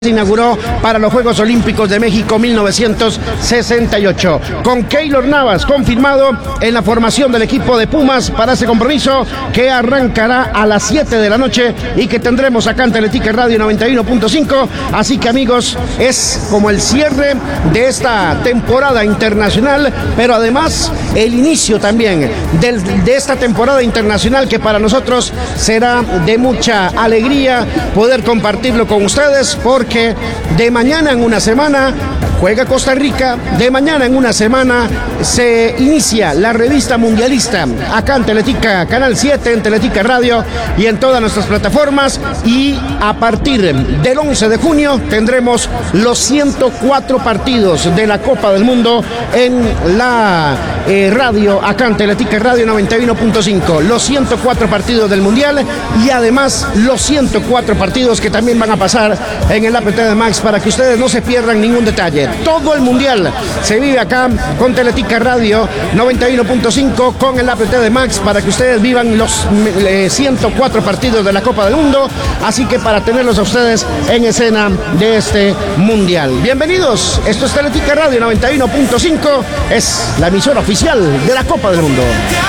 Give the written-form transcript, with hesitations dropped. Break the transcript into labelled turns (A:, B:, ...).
A: Se inauguró para los Juegos Olímpicos de México 1968, con Keylor Navas confirmado en la formación del equipo de Pumas para ese compromiso que arrancará a las 7 de la noche y que tendremos acá en Teletica Radio 91.5. Así que, amigos, es como el cierre de esta temporada internacional, pero además el inicio también de esta temporada internacional, que para nosotros será de mucha alegría poder compartirlo con ustedes, porque de mañana en una semana juega Costa Rica, de mañana en una semana se inicia la revista mundialista acá en Teletica, Canal 7, en Teletica Radio y en todas nuestras plataformas, y a partir del 11 de junio tendremos los 104 partidos de la Copa del Mundo en la radio, acá en Teletica Radio 91.5, los 104 partidos del Mundial y además los 104 partidos que también van a pasar en el APT de Max para que ustedes no se pierdan ningún detalle. Todo el Mundial se vive acá con Teletica Radio 91.5 con el APT de Max para que ustedes vivan los 104 partidos de la Copa del Mundo, así que para tenerlos a ustedes en escena de este Mundial. Bienvenidos, esto es Teletica Radio 91.5, es la emisora oficial de la Copa del Mundo.